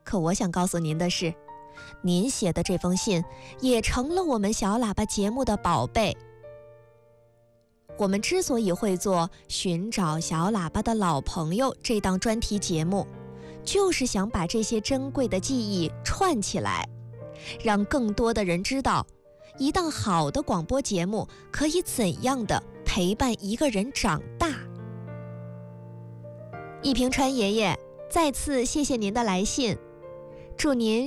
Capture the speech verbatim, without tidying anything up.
可我想告诉您的是，您写的这封信也成了我们小喇叭节目的宝贝。我们之所以会做寻找小喇叭的老朋友这档专题节目，就是想把这些珍贵的记忆串起来，让更多的人知道一档好的广播节目可以怎样的陪伴一个人长大。一平川爷爷，再次谢谢您的来信，祝您